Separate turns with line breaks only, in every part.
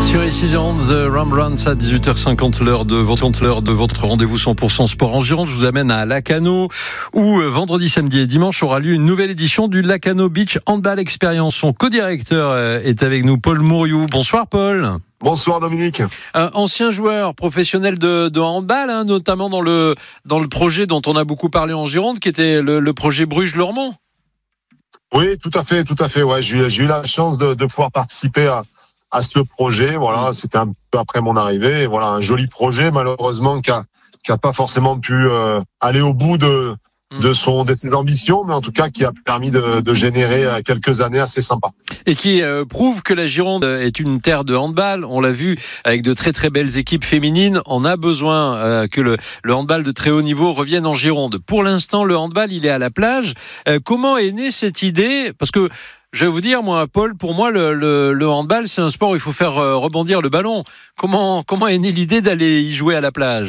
Sur ici Gironde, The Rembrandts à 18h50, l'heure de votre rendez-vous 100% sport en Gironde. Je vous amène à Lacanau où vendredi, samedi et dimanche aura lieu une nouvelle édition du Lacanau Beach Handball Experience. Son co-directeur est avec nous, Paul Mouriou. Bonsoir Paul.
Bonsoir Dominique.
Ancien joueur professionnel de handball, notamment dans le projet dont on a beaucoup parlé en Gironde, qui était le projet Bruges-Lormont.
Oui, tout à fait. Ouais, j'ai eu la chance de pouvoir participer à ce projet. Voilà, c'était un peu après mon arrivée. Et voilà, un joli projet, malheureusement, qui a pas forcément pu aller au bout de ses ambitions, mais en tout cas qui a permis de générer quelques années assez sympas.
Et qui prouve que la Gironde est une terre de handball. On l'a vu avec de très très belles équipes féminines. On a besoin que le handball de très haut niveau revienne en Gironde. Pour l'instant, le handball, il est à la plage. Comment est née cette idée ? Parce que je vais vous dire, moi, Paul, pour moi, le handball, c'est un sport où il faut faire rebondir le ballon. Comment est née l'idée d'aller y jouer à la plage ?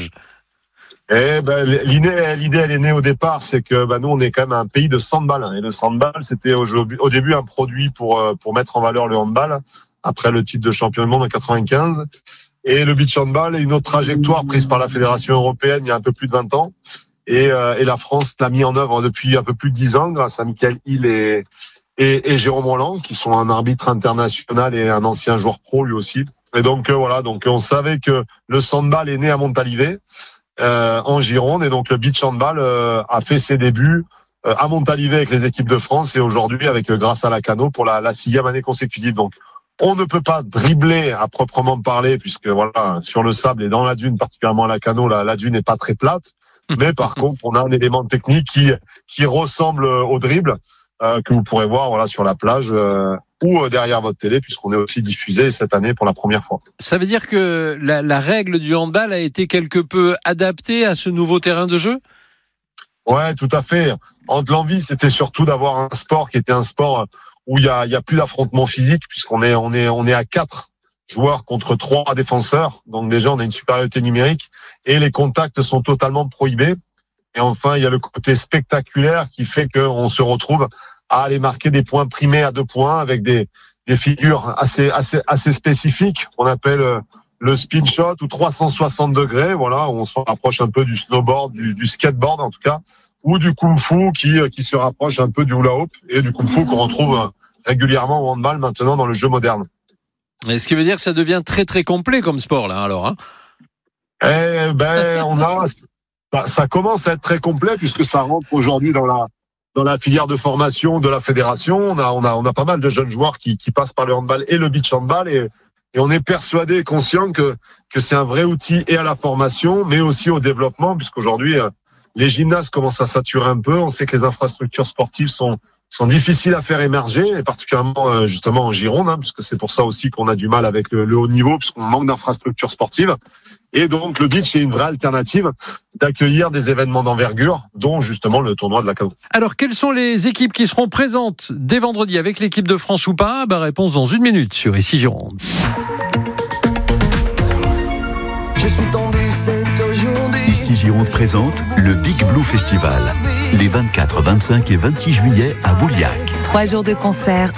L'idée, elle est née au départ, c'est que nous, on est quand même un pays de sandball. Et le sandball, c'était au début un produit pour mettre en valeur le handball, après le titre de champion du monde en 95. Et le beach handball est une autre trajectoire prise par la Fédération européenne il y a un peu plus de 20 ans. Et la France l'a mis en œuvre depuis un peu plus de 10 ans, grâce à Michael Hill et Jérôme Roland, qui sont un arbitre international et un ancien joueur pro lui aussi. Et donc on savait que le sandball est né à Montalivet, en Gironde, et donc le beach handball a fait ses débuts à Montalivet avec les équipes de France et aujourd'hui grâce à Lacanau pour la 6e année consécutive. Donc on ne peut pas dribbler à proprement parler, puisque voilà, sur le sable et dans la dune, particulièrement à Lacanau, la dune n'est pas très plate, mais par contre on a un élément technique qui ressemble au dribble, que vous pourrez voir voilà sur la plage ou derrière votre télé, puisqu'on est aussi diffusé cette année pour la première fois.
Ça veut dire que la règle du handball a été quelque peu adaptée à ce nouveau terrain de jeu ?
Ouais, tout à fait. L'envie, c'était surtout d'avoir un sport qui était un sport où il y a plus d'affrontement physique, puisqu'on est à 4 joueurs contre 3 défenseurs. Donc déjà, on a une supériorité numérique et les contacts sont totalement prohibés. Et enfin, il y a le côté spectaculaire qui fait qu'on se retrouve à aller marquer des points primés à 2 points avec des figures assez spécifiques qu'on appelle le spin shot ou 360 degrés. Voilà, on se rapproche un peu du snowboard, du skateboard en tout cas, ou du kung-fu qui se rapproche un peu du hula hoop et du kung-fu qu'on retrouve régulièrement au handball maintenant dans le jeu moderne.
Et ce qui veut dire que ça devient très très complet comme sport là alors.
Ça commence à être très complet puisque ça rentre aujourd'hui dans la filière de formation de la fédération. On a pas mal de jeunes joueurs qui passent par le handball et le beach handball et on est persuadé et conscient que c'est un vrai outil et à la formation mais aussi au développement, puisqu'aujourd'hui les gymnases commencent à saturer un peu. On sait que les infrastructures sportives sont difficiles à faire émerger, et particulièrement justement en Gironde, puisque c'est pour ça aussi qu'on a du mal avec le haut niveau, puisqu'on manque d'infrastructures sportives. Et donc le beach est une vraie alternative d'accueillir des événements d'envergure, dont justement le tournoi de Lacanau.
Alors quelles sont les équipes qui seront présentes dès vendredi avec l'équipe de France ou pas ? Réponse dans 1 minute sur Ici Gironde.
Je suis tombé, c'est aujourd'hui.
Ici Gironde présente le Big Blue Festival, les 24, 25 et 26 juillet à Bouliac.
3 jours de concerts